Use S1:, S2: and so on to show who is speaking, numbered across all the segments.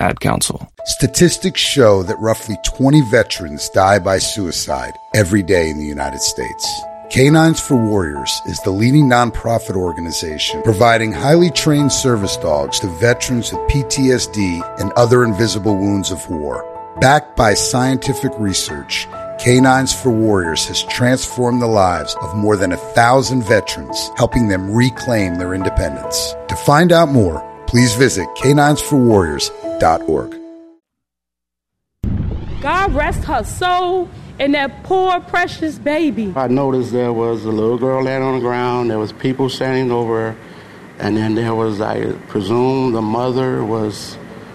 S1: Ad Council.
S2: Statistics show that roughly 20 veterans die by suicide every day in the United States. Canines for Warriors is the leading nonprofit organization providing highly trained service dogs to veterans with PTSD and other invisible wounds of war. Backed by scientific research, Canines for Warriors has transformed the lives of more than 1,000 veterans, helping them reclaim their independence. To find out more, please visit caninesforwarriors.org.
S3: God rest her soul and that poor, precious baby.
S4: I noticed there was a little girl laying on the ground. There was people standing over her. And then there was, I presume, the mother was,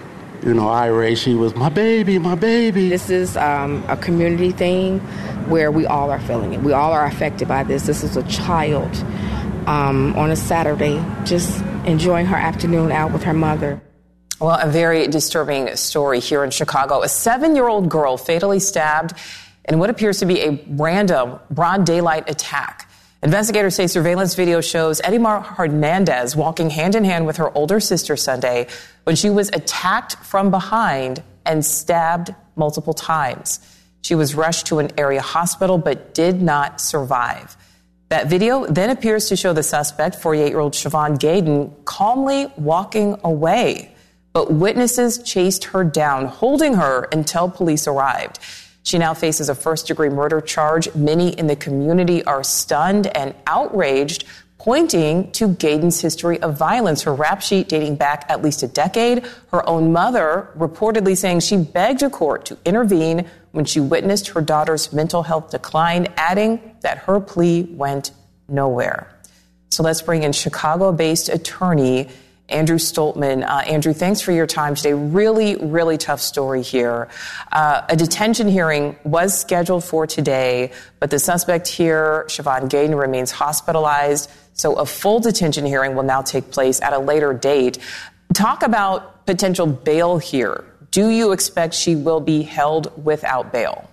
S4: irate. She was, my baby, my baby.
S5: This is a community thing where we all are feeling it. We all are affected by this. This is a child on a Saturday just enjoying her afternoon out with her mother.
S6: Well, a very disturbing story here in Chicago. A 7-year-old girl fatally stabbed in what appears to be a random broad daylight attack. Investigators say surveillance video shows Edimar Hernandez walking hand in hand with her older sister Sunday when she was attacked from behind and stabbed multiple times. She was rushed to an area hospital but did not survive. That video then appears to show the suspect, 48-year-old Siobhan Gaden, calmly walking away. But witnesses chased her down, holding her until police arrived. She now faces a first-degree murder charge. Many in the community are stunned and outraged, pointing to Gaden's history of violence, her rap sheet dating back at least a decade. Her own mother reportedly saying she begged a court to intervene when she witnessed her daughter's mental health decline, adding that her plea went nowhere. So let's bring in Chicago-based attorney Andrew Stoltman. Andrew, thanks for your time today. Really, really tough story here. A detention hearing was scheduled for today, but the suspect here, Siobhan Gaden, remains hospitalized. So a full detention hearing will now take place at a later date. Talk about potential bail here. Do you expect she will be held without bail?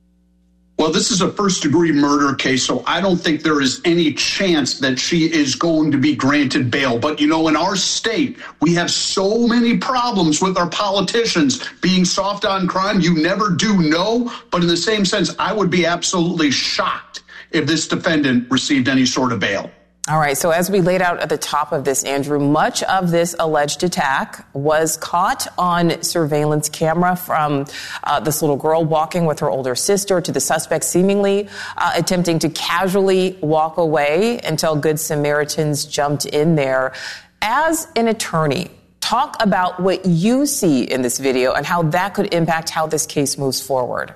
S7: Well, this is a first-degree murder case, so I don't think there is any chance that she is going to be granted bail. But, in our state, we have so many problems with our politicians being soft on crime. You never do know. But in the same sense, I would be absolutely shocked if this defendant received any sort of bail.
S6: All right. So as we laid out at the top of this, Andrew, much of this alleged attack was caught on surveillance camera, from this little girl walking with her older sister to the suspect seemingly attempting to casually walk away until Good Samaritans jumped in there. As an attorney, talk about what you see in this video and how that could impact how this case moves forward.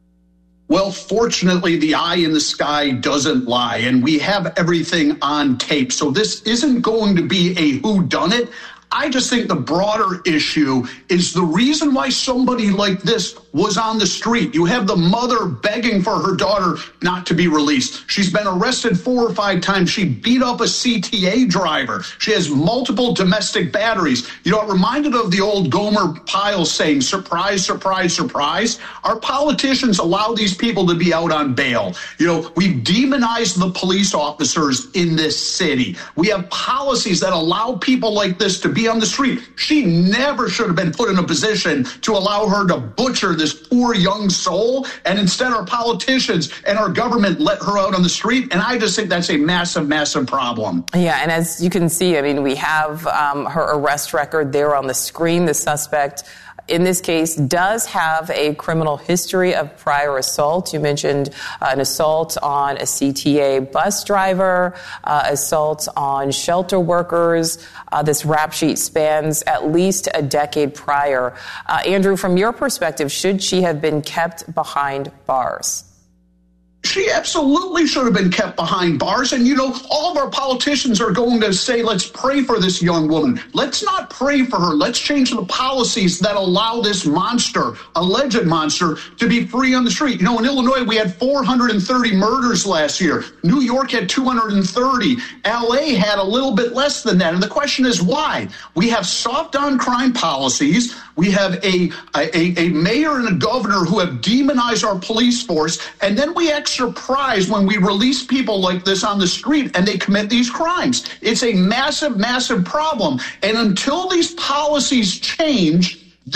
S7: Well, fortunately, the eye in the sky doesn't lie, and we have everything on tape. So this isn't going to be a whodunit. I just think the broader issue is the reason why somebody like this was on the street. You have the mother begging for her daughter not to be released. She's been arrested 4 or 5 times. She beat up a CTA driver. She has multiple domestic batteries. It reminded of the old Gomer Pyle saying, surprise, surprise, surprise. Our politicians allow these people to be out on bail. We've demonized the police officers in this city. We have policies that allow people like this to be on the street. She never should have been put in a position to allow her to butcher this poor young soul, and instead our politicians and our government let her out on the street, and I just think that's a massive, massive problem.
S6: Yeah, and as you can see, we have her arrest record there on the screen. The suspect in this case does have a criminal history of prior assault. You mentioned an assault on a CTA bus driver, assault on shelter workers. This rap sheet spans at least a decade prior. Andrew, from your perspective, should she have been kept behind bars?
S7: She absolutely should have been kept behind bars. And, all of our politicians are going to say, let's pray for this young woman. Let's not pray for her. Let's change the policies that allow this monster, alleged monster, to be free on the street. In Illinois, we had 430 murders last year. New York had 230. LA had a little bit less than that. And the question is why? We have soft on crime policies. We have a mayor and a governor who have demonized our police force. And then we act surprised when we release people like this on the street and they commit these crimes. It's a massive, massive problem. And until these policies change,